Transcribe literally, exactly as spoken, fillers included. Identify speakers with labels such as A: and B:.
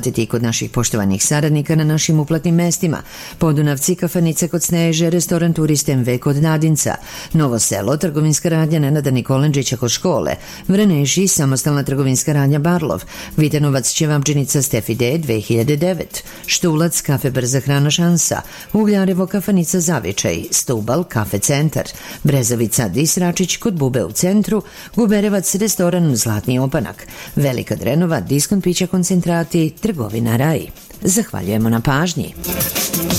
A: platiti i kod naših poštovanih saradnika na našim uplatnim mestima. Podunavci, kafanica kod Sneže, restoran Turist M V kod Nadinca, Novo Selo, trgovinska radnja Nenada Nikolenđića kod škole, Vreneši, samostalna trgovinska radnja Barlov, Vitanovac, Ćevabdžinica Stefi D dve hiljade devet, Štulac, kafe Brza hrana Šansa, Ugljarevo, kafanica Zavičaj, Stubal, kafe Centar, Brezovica, Disračić kod Bube u centru, Guberevac, restoran Zlatni opanak, Velika Drenova, diskont pića koncentrati, trgovina Raj. Zahvaljujemo na pažnji.